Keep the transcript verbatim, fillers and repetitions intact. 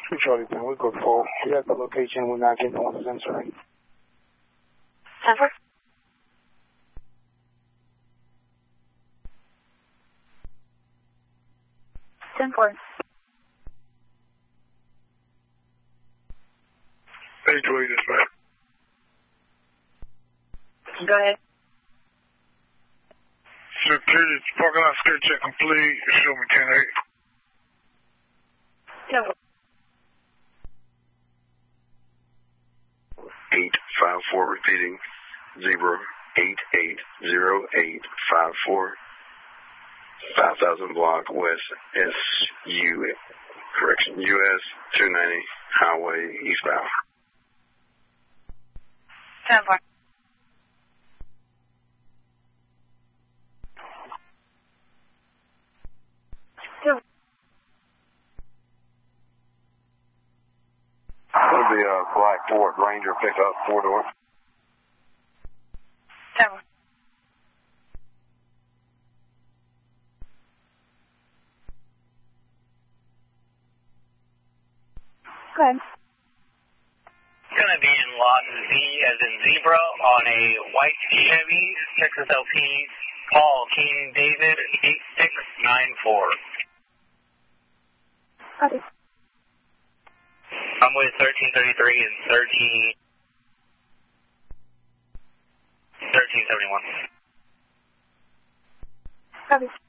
Charlie, we're good for. We have the location, we're not getting on the sensor. ten four. ten four. eight two eight, dispatch. Go ahead. Security, parking lot security check complete. Show me ten eight. ten four. eight five four, repeating. Zebra eight eight zero eight five four. five thousand block west S U, correction, U S two ninety highway eastbound. ten four. It'll be a black Ford Ranger pickup, four door. ten four. Go ahead. It's going to be in lot Z as in zebra on a white Chevy, Texas L P, Paul King David, eight six nine four. Copy. I'm with thirteen thirty-three and thirteen, thirteen seventy-one. Copy.